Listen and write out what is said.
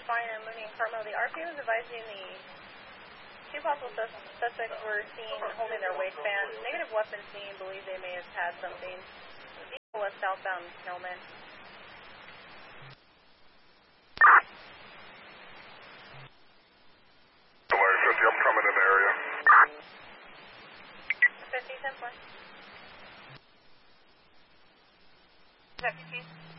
fine and Mooney and Carmel. The RPO is advising the two possible suspects were seen holding their waistbands. Negative weapons seen. Believe they may have had something. The vehicle was southbound Hillman. Alert, 50, I'm coming in the area. 50, 10-4. 50,